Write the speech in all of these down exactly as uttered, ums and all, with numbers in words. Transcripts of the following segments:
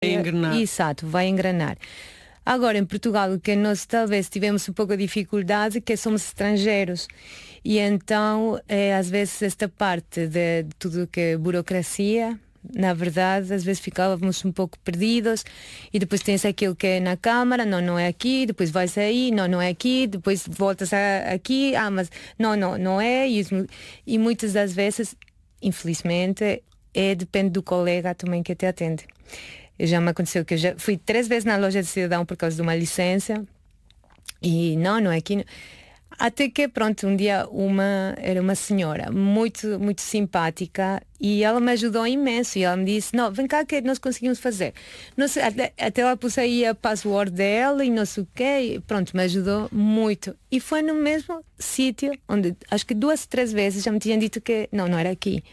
engrenar. Exato, vai engrenar. Agora, em Portugal, o que nós talvez tivemos um pouco de dificuldade é que somos estrangeiros. E então, é, às vezes, esta parte de, de tudo que é burocracia, na verdade, às vezes ficávamos um pouco perdidos. E depois tens aquilo que é na Câmara, não, não é aqui, depois vais aí, não, não é aqui, depois voltas a, aqui, ah, mas não, não, não é. E, e muitas das vezes, infelizmente, é, depende do colega também que te atende. Já me aconteceu que eu já fui três vezes na loja de cidadão por causa de uma licença e não, não é aqui. Até que, pronto, um dia uma, era uma senhora muito, muito simpática e ela me ajudou imenso e ela me disse, não, vem cá que nós conseguimos fazer. Não sei, até, até ela pus aí a password dela e não sei o quê, e pronto, me ajudou muito. E foi no mesmo sítio onde, acho que duas, três vezes já me tinham dito que não, não era aqui.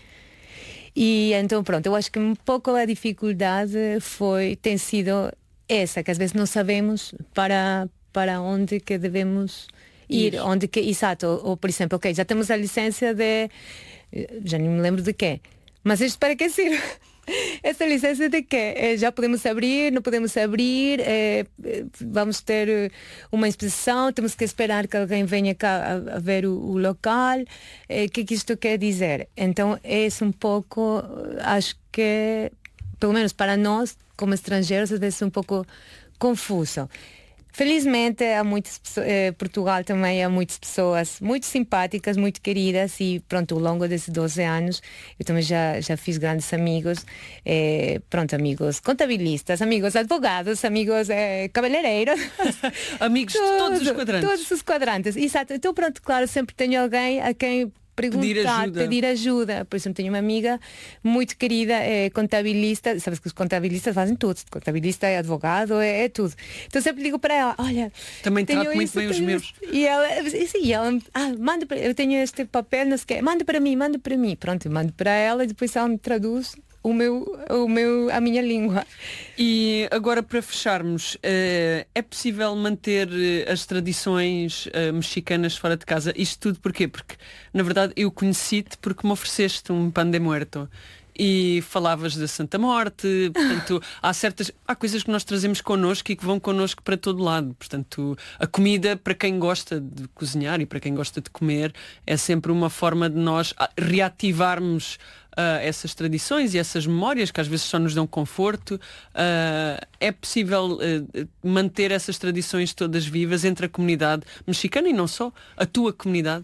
E então pronto, eu acho que um pouco a dificuldade foi, tem sido essa, que às vezes não sabemos para, para onde que devemos ir, ir. Onde que, exato, ou, ou por exemplo, ok, já temos a licença de, já nem me lembro de quê, mas isto para que sirve? Essa licença de quê? Já podemos abrir, não podemos abrir, é, vamos ter uma inspeção, temos que esperar que alguém venha cá a, a ver o, o local. O é, que é que isto quer dizer? Então é um pouco, acho que, pelo menos para nós, como estrangeiros, às vezes é um pouco confuso. Felizmente há muitas pessoas, eh, Portugal também há muitas pessoas muito simpáticas, muito queridas e pronto, ao longo desses doze anos eu também já, já fiz grandes amigos, eh, pronto, amigos contabilistas, amigos advogados, amigos eh, cabeleireiros. Amigos de todos os quadrantes. Todos os quadrantes, exato. Então pronto, claro, sempre tenho alguém a quem perguntar, pedir ajuda. pedir ajuda. Por exemplo, tenho uma amiga muito querida, é contabilista, sabes que os contabilistas fazem tudo, contabilista é advogado, é, é tudo. Então sempre digo para ela, olha, também trato muito bem os meus. E ela, e ela ah, manda para, eu tenho este papel, não sei o quê, manda para mim, manda para mim. Pronto, eu mando para ela e depois ela me traduz o meu, o meu, a minha língua. E agora, para fecharmos, é possível manter as tradições mexicanas fora de casa? Isto tudo porquê? Porque, na verdade, eu conheci-te porque me ofereceste um pan de muerto e falavas da Santa Morte, portanto, há certas, há coisas que nós trazemos connosco e que vão connosco para todo lado. Portanto, a comida, para quem gosta de cozinhar e para quem gosta de comer, é sempre uma forma de nós reativarmos Uh, essas tradições e essas memórias que às vezes só nos dão conforto. Uh, é possível uh, manter essas tradições todas vivas entre a comunidade mexicana e não só, a tua comunidade?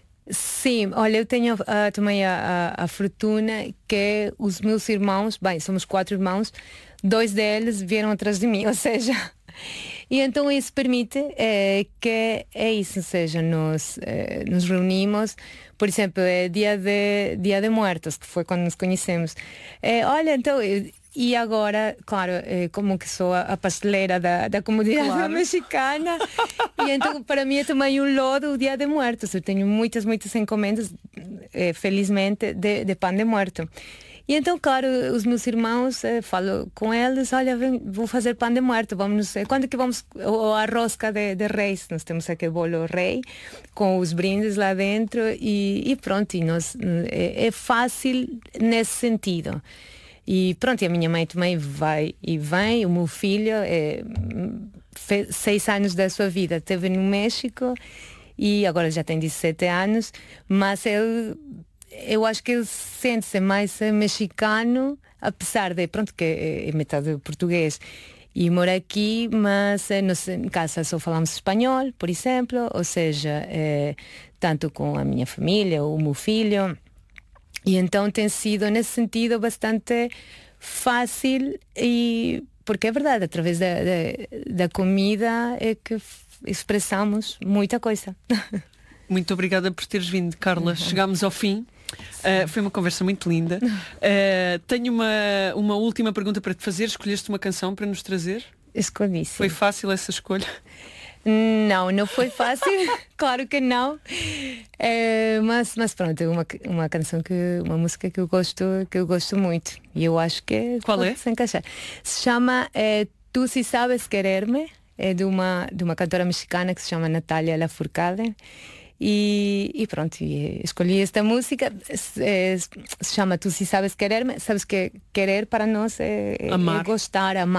Sim, olha, eu tenho uh, também a, a, a fortuna que os meus irmãos, bem, somos quatro irmãos, dois deles vieram atrás de mim, ou seja, e então isso permite é, que é isso, ou seja, nós é, nos reunimos, por exemplo, é dia de, dia de Muertos, que foi quando nos conhecemos. É, olha, então, e agora, claro, é, como que sou a, a pasteleira da, da comunidade claro. mexicana, e então para mim é também um lodo o dia de Muertos. Eu tenho muitas, muitas encomendas, é, felizmente, de, de pan de muerto. E então, claro, os meus irmãos, eh, falo com eles, olha, vem, vou fazer pão de muerto, vamos, eh, quando que vamos, ou a rosca de, de reis, nós temos aquele bolo rei, com os brindes lá dentro, e, e pronto, e nós, é, é fácil nesse sentido. E pronto, e a minha mãe também vai e vem, o meu filho, é, fez seis anos da sua vida, esteve no México, e agora já tem dezessete anos, mas ele... eu acho que ele sente-se mais mexicano, apesar de, pronto, que é metade português e mora aqui, mas em casa só falamos espanhol, por exemplo, ou seja, é, tanto com a minha família, o meu filho, e então tem sido, nesse sentido, bastante fácil, e porque é verdade, através da, da, da comida é que expressamos muita coisa. Muito obrigada por teres vindo, Carla. Uhum. Chegámos ao fim. Uh, foi uma conversa muito linda. Uh, tenho uma, uma última pergunta para te fazer. Escolheste uma canção para nos trazer? Escolhi, sim. Foi fácil essa escolha? Não, não foi fácil. Claro que não. É, mas, mas pronto, é uma, uma canção que, uma música que eu gosto, que eu gosto muito. E eu acho que qual é? Se encaixar. Se chama é, Tu Si Sabes Quererme. É de uma, de uma cantora mexicana que se chama Natalia Lafourcade. E, e pronto, e escolhi esta música, se, é, se chama Tu Se Sabes Querer, sabes que querer para nós é, é, é gostar, amar.